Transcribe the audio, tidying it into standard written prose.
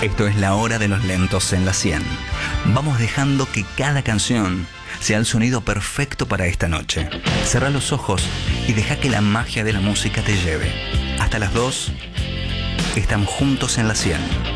Esto es la hora de los lentos en la 100. Vamos dejando que cada canción sea el sonido perfecto para esta noche. Cerrá los ojos y deja que la magia de la música te lleve. Hasta las 2 estamos juntos en la 100.